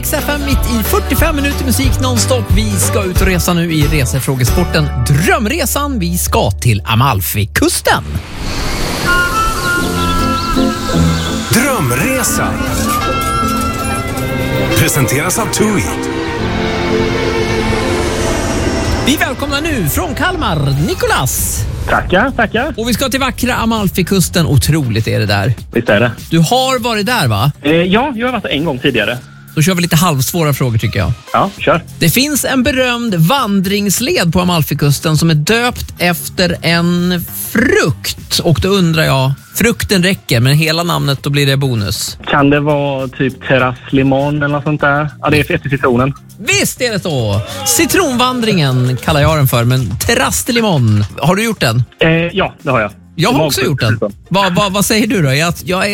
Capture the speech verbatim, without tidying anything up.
Rix F M mitt i fyrtiofem minuter musik nonstop. Vi ska ut och resa nu i resefrågesporten Drömresan. Vi ska till Amalfikusten. Drömresan presenteras av TUI. Vi välkomnar nu från Kalmar, Nicolas. Tackar, tackar. Och vi ska till vackra Amalfikusten. Otroligt är det där. Visst är det. Du har varit där, va? Eh, ja, jag har varit en gång tidigare. Då kör vi lite halvsvåra frågor, tycker jag. Ja, kör. Det finns en berömd vandringsled på Amalfikusten som är döpt efter en frukt. Och då undrar jag, frukten räcker, men hela namnet, då blir det bonus. Kan det vara typ terrass limon eller något sånt där? Ja, det är efter citronen. Visst är det så! Citronvandringen kallar jag den för, men terrass de limon. Har du gjort den? Eh, ja, det har jag. Jag har också gjort den. Vad va, va säger du då? Jag, jag är